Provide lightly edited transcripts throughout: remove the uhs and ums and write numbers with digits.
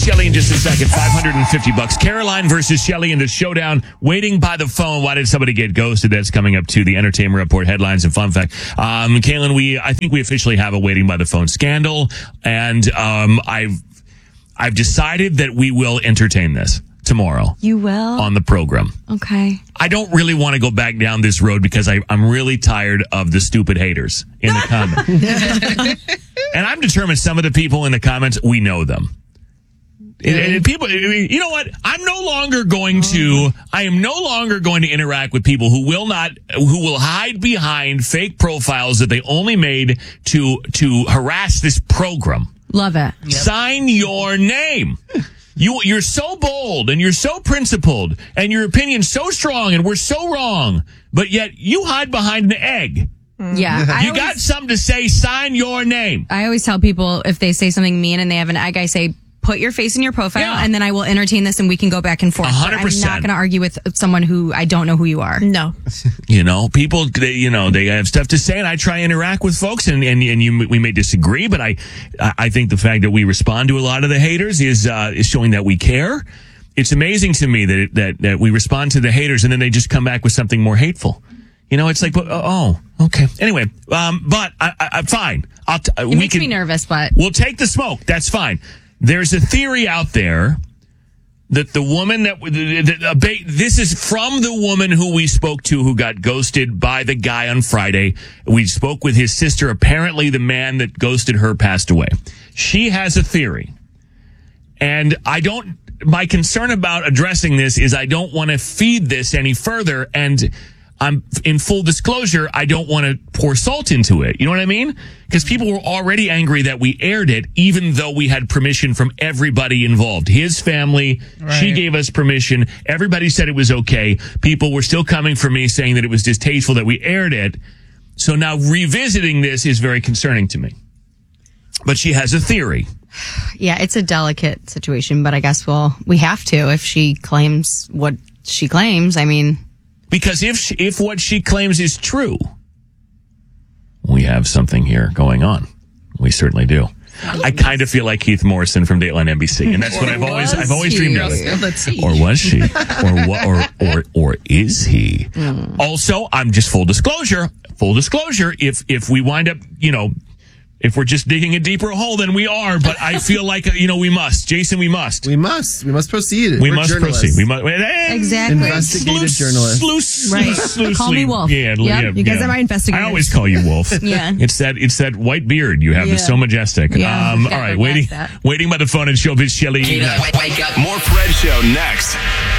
Shelly in just a second. $550. Caroline versus Shelly in the showdown. Waiting by the phone. Why did somebody get ghosted? That's coming up to the Entertainment Report headlines and fun fact. Kaylin, I think we officially have a waiting by the phone scandal, and I've decided that we will entertain this tomorrow. You will? On the program. Okay. I don't really want to go back down this road because I'm really tired of the stupid haters in the comments. And I'm determined some of the people in the comments, we know them. People, you know what? I am no longer going to interact with people who will hide behind fake profiles that they only made to harass this program. Love it. Yep. Sign your name. You're so bold and you're so principled and your opinion's so strong and we're so wrong, but yet you hide behind an egg. Yeah. You got something to say, sign your name. I always tell people if they say something mean and they have an egg, I say, put your face in your profile, and then I will entertain this, and we can go back and forth. 100%. I'm not going to argue with someone who I don't know who you are. No. People, they have stuff to say, and I try to interact with folks, and we may disagree, but I think the fact that we respond to a lot of the haters is showing that we care. It's amazing to me that we respond to the haters, and then they just come back with something more hateful. It's like, okay. Anyway, but I'm fine. It makes me nervous, but we'll take the smoke. That's fine. There's a theory out there that the woman this is from the woman who we spoke to who got ghosted by the guy on Friday. We spoke with his sister. Apparently the man that ghosted her passed away. She has a theory. And my concern about addressing this is I don't want to feed this any further, and I'm in full disclosure, I don't want to pour salt into it. You know what I mean? Because people were already angry that we aired it, even though we had permission from everybody involved. His family, right. She gave us permission. Everybody said it was okay. People were still coming for me saying that it was distasteful that we aired it. So now revisiting this is very concerning to me. But she has a theory. Yeah, it's a delicate situation, but I guess we have to if she claims what she claims. I mean... Because if what she claims is true, we have something here going on. We certainly do. I kind of feel like Keith Morrison from Dateline NBC, and that's what I've always dreamed of. Or was she? Or is he? Also, I'm just full disclosure. If we wind up, if we're just digging a deeper hole than we are, but I feel like, we must. Jason, we must. We must proceed. We must proceed. We must. Exactly. Investigative journalist. Right. Call me Wolf. Yeah. You guys are my investigators. I always call you Wolf. Yeah. It's that white beard you have that's so majestic. Yeah. All right. Waiting by the phone and Showbiz Shelly. Wake up. More Fred Show next.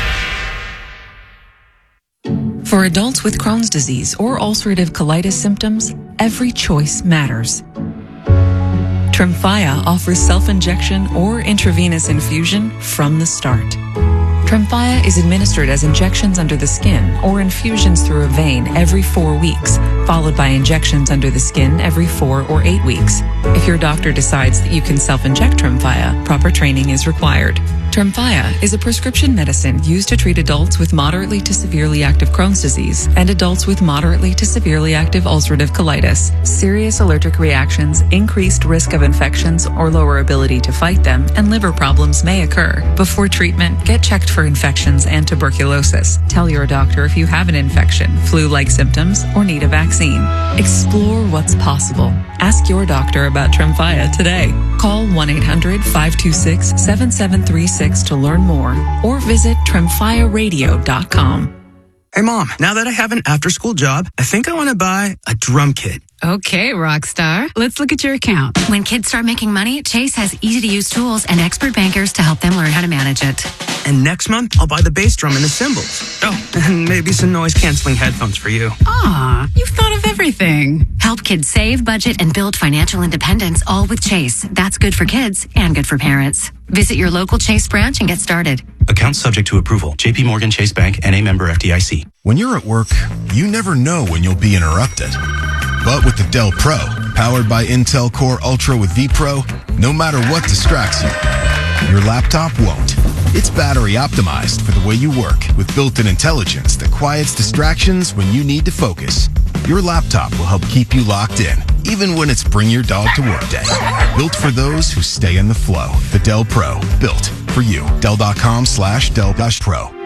For adults with Crohn's disease or ulcerative colitis symptoms, every choice matters. Tremfya offers self-injection or intravenous infusion from the start. Tremfya is administered as injections under the skin or infusions through a vein every 4 weeks, followed by injections under the skin every 4 or 8 weeks. If your doctor decides that you can self-inject Tremfya, proper training is required. Tremfya is a prescription medicine used to treat adults with moderately to severely active Crohn's disease and adults with moderately to severely active ulcerative colitis. Serious allergic reactions, increased risk of infections or lower ability to fight them, and liver problems may occur. Before treatment, get checked for infections and tuberculosis. Tell your doctor if you have an infection, flu-like symptoms, or need a vaccine. Explore what's possible. Ask your doctor about Tremfya today. Call 1-800-526-7736 to learn more or visit tremfyaradio.com. Hey, Mom, now that I have an after-school job, I think I want to buy a drum kit. Okay, Rockstar. Let's look at your account. When kids start making money, Chase has easy-to-use tools and expert bankers to help them learn how to manage it. And next month, I'll buy the bass drum and the cymbals. Oh, and maybe some noise-canceling headphones for you. Aw, you've thought of everything. Help kids save, budget, and build financial independence, all with Chase. That's good for kids and good for parents. Visit your local Chase branch and get started. Account subject to approval. J.P. Morgan Chase Bank, N.A. member FDIC. When you're at work, you never know when you'll be interrupted. But with the Dell Pro, powered by Intel Core Ultra with vPro, no matter what distracts you, your laptop won't. It's battery optimized for the way you work with built-in intelligence that quiets distractions when you need to focus. Your laptop will help keep you locked in, even when it's bring your dog to work day. Built for those who stay in the flow. The Del Pro, built for you. Dell.com/Del-Pro.